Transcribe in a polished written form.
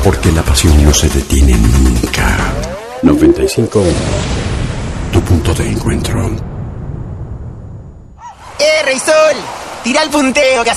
Porque la pasión no se detiene nunca. 95. Tu punto de encuentro. Rey Sol! ¡Tira el punteo que